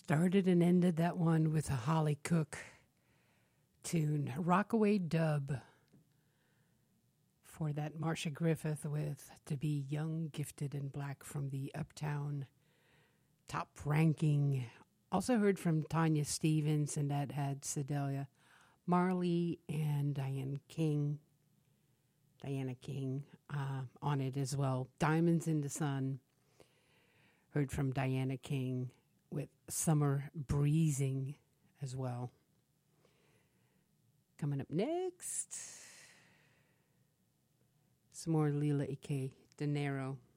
Started and ended that one with a Holly Cook tune, Rockaway Dub, for that Marcia Griffith with To Be Young, Gifted, and Black from the Uptown top ranking. Also heard from Tanya Stevens, and that had Sedalia Marley and Diana King on it as well. Diamonds in the Sun, heard from Diana King with Summer Breezing as well. Coming up next, some more Lila Ike De Niro.